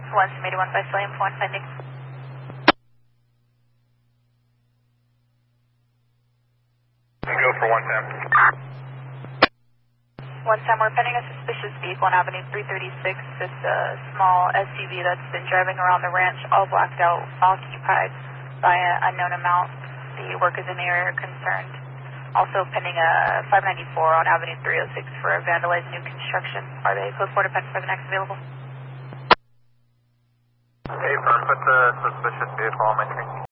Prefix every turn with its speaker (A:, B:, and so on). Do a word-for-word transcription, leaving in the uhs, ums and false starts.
A: one seven eight one by Slam, one pending.
B: Go for one ten.
A: One time we're pending a suspicious vehicle on Avenue three thirty-six. It's a small S U V that's been driving around the ranch, all blacked out, occupied by an unknown amount. The workers in the area are concerned. Also pending a five ninety-four on Avenue three oh six for a vandalized new construction. Are they code four to pen for the next available?
B: Okay, firm, put the suspicious vehicle on my screen.